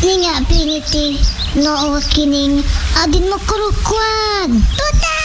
Ninga piniti no kining adin mo kurukuan. Tuta!